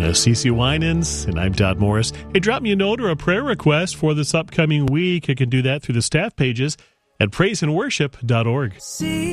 CeCe Winans, and I'm Todd Morris. Hey, drop me a note or a prayer request for this upcoming week. You can do that through the staff pages at praiseandworship.org.